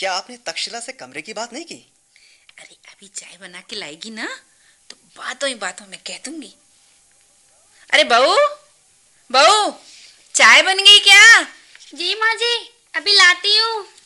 क्या आपने तक्षशिला से कमरे की बात नहीं की? अरे अभी चाय बना के लाएगी ना तो बातों ही बातों में कह दूंगी। अरे बहू, बहू, चाय बन गई क्या? जी माँ जी, अभी लाती हूँ।